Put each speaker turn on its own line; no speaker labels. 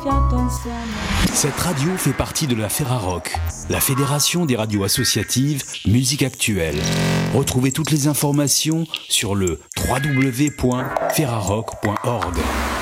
Cette radio fait partie de la Ferrarock, la fédération des radios associatives Musique Actuelle. Retrouvez toutes les informations sur le www.ferrarock.org.